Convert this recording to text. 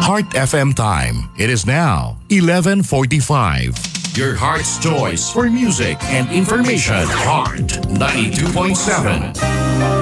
Heart FM time. It is now 11:45. Your heart's choice for music and information. Heart 92.7.